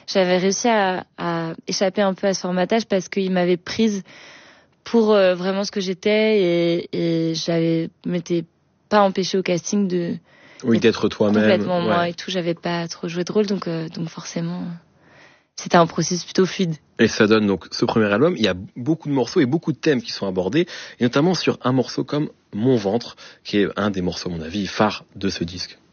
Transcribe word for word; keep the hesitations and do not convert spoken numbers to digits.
j'avais réussi à, à échapper un peu à ce formatage parce qu'il m'avait prise pour euh, vraiment ce que j'étais et, et j'avais m'étais pas empêchée au casting de oui d'être toi-même complètement ouais. moi et tout. J'avais pas trop joué de rôle, donc euh, donc forcément c'était un processus plutôt fluide. Et ça donne donc ce premier album. Il y a beaucoup de morceaux et beaucoup de thèmes qui sont abordés, et notamment sur un morceau comme Mon ventre, qui est un des morceaux, à mon avis, phares de ce disque.